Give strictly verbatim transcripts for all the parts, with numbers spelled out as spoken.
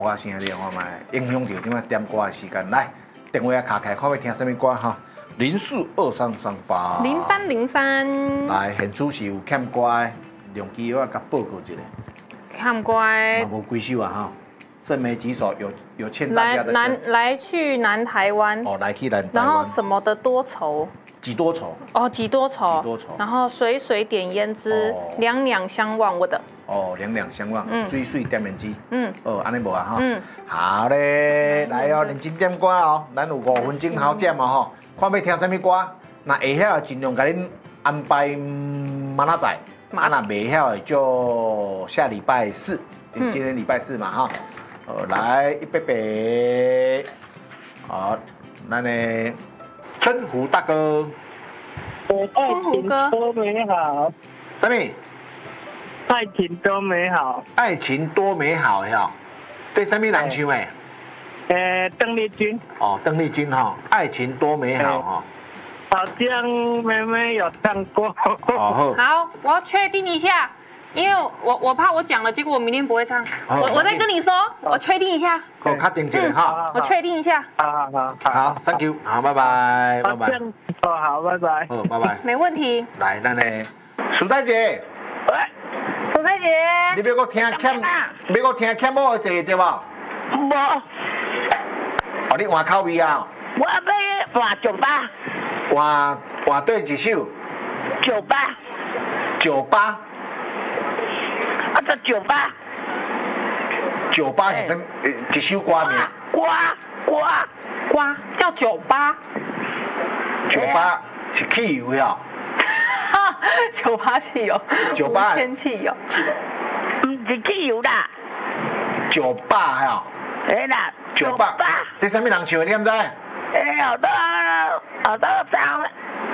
歌声的话嘛，影响到点啊点歌的时间。来，电话卡开，看要听什么歌哈？零四二三三八。 零三零三。 来，现处是有欠歌的，用机我甲报告一下。 欠歌的。 无几首啊哈，剩没几首，有有欠大来家的。 南来去南台湾。 哦，来去南台湾。 然后什么的多愁。 几多愁？ 哦，几多愁。 几多愁。 然后水水点胭脂，两两相望，我的。 哦，两两相望，水水点胭脂。嗯。哦，安尼无啊哈。 嗯。 好嘞，来哦，认真点歌哦，咱有五分钟好点哦吼，看要听什么歌，那会晓尽量给恁安排明仔载，啊那袂晓的就下礼拜四，今天礼拜四嘛哈。呃，来一杯杯，好，咱的春湖大哥。 爱情多美好。 什么？ 爱情多美好。 爱情多美好呀！这什么人唱的？ 呃，邓丽君。 哦，邓丽君哈，爱情多美好哈。 好像妹妹有唱过。 哦好，我要确定一下，因为我我怕我讲了，结果我明天不会唱。我我再跟你说，我确定一下。 好，确定一下哈。 我确定一下。 好好好好 ，Thank you， 好，拜拜，拜拜。 哦，好，拜拜。 好，拜拜。 没问题。 来，咱的楚彩姐。 喂。 楚彩姐。 你要我听欠，要我听欠某的节对吧？ 无。 哦，你换口味啊？ 我要换酒吧。 换换对一首？ 酒吧。 酒吧。 啊，这酒吧。 酒吧是什么？一首歌名？ 歌歌歌叫酒吧。 酒吧是汽油呀。 酒吧汽油。 酒吧。 天汽油。 唔是汽油啦。 酒吧呀。 哎啦。 酒吧。这什么人唱的？你唔知？ 哎，好多好多唱。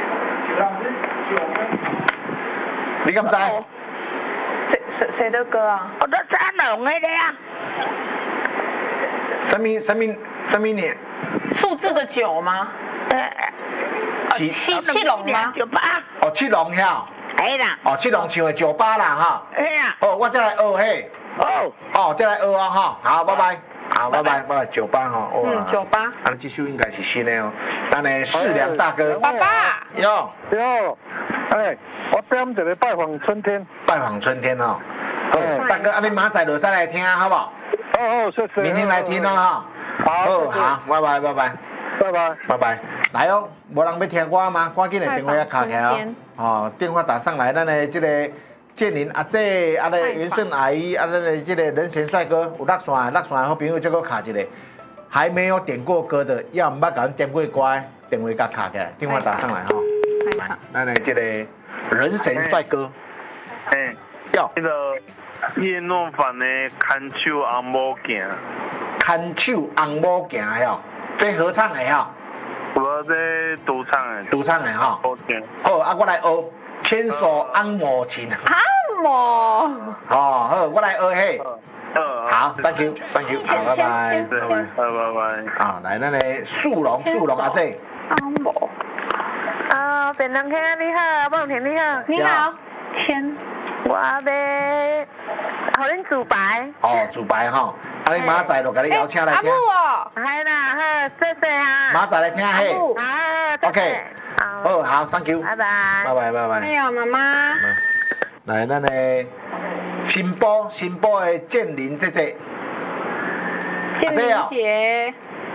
你敢知？ 谁谁谁的歌啊？ 好多唱龙的呀。 什么什么什么年？ 数字的九吗？七七龙吗？ 酒吧。 哦，七龙呀。 哎啦。 哦，七龙唱的酒吧啦哈。 哎呀。 哦，我再来学嘿。 哦。 哦，再来学啊哈。好，拜拜。好，拜拜，拜拜。酒吧哈。 嗯，酒吧。 啊，这首应该是新的哦。咱的世良大哥。 爸爸。 哟。 哟。哎，我点一个拜访春天。 拜访春天哦。好，大哥，啊，你明仔就使来听，好不好？ 哦哦，谢谢。 明天来听哦哈。好，好，拜拜，拜拜。 拜拜， 拜拜。来哦，无人要听歌吗？赶紧的电话要卡起来哦。哦，电话打上来，咱的这个建林阿姐、啊咧元顺阿姨、啊咱的这个人贤帅哥有落线，落线好朋友就给我卡一个。还没有点过歌的，要唔捌甲点过歌的，电话甲卡起来，电话打上来哈。来，咱的这个人贤帅哥。 哎， 要那个叶诺凡的看手红某行。 看手红某行哟，这合唱的哈。 我这独唱的。 独唱的哈。好，啊，我来学牵手按摩琴。 按摩。 哦，好，我来学嘿。好 ，thank you，thank you， 好，拜拜， 拜拜，拜拜。 啊，来，咱的树龙，树龙阿姐。 按摩。 啊，便当客你好，梦婷你好。 你好。天。 我要，互恁自白。 哦，自白哈，啊，你明仔就甲你邀请来听。 阿母哦。 系啦，好，谢谢啊。 明仔来听嘿。 好 ，OK。好，好 ，thank you。 拜拜。 拜拜，拜拜。 哎呀，妈妈。 来，咱的新埔，新埔的建林姐姐。 建林姐。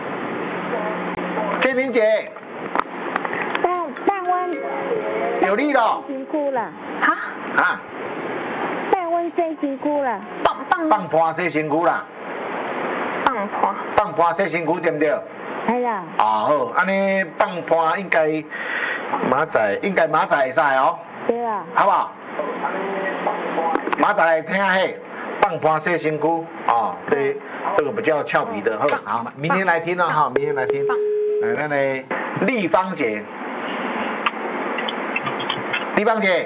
建林姐。 大大温。 有你咯。 辛苦了。 哈？ 啊。 大温真辛苦了。 棒棒。 放盘洗身躯啦。 放盘。 放盘洗身躯对不对？ 系啦。 啊好，安尼放盘应该明仔应该明仔会使哦。 对啊。 好不好？明仔来听下嘿，放盘洗身躯啊，这这个比较俏皮的，好，好，明天来听了哈，明天来听。来，咱的立芳姐，立芳姐。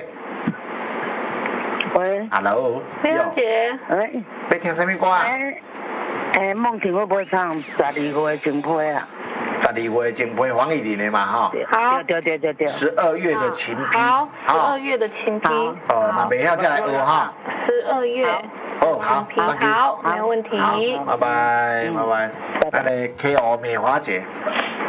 喂 ，Hello， 立芳姐， 哎， 要听什么歌啊？ 哎，哎，梦婷会不会唱《十二月情批》啊？ 十二月前陪黄以玲的嘛哈。 好， 对对对对。 十二月的琴批。 好，十二月的琴批。 哦，那袂晓再来学哈。 十二月。 哦，好， 琴批好，没问题。 拜拜，拜拜。那个 K O 美华姐。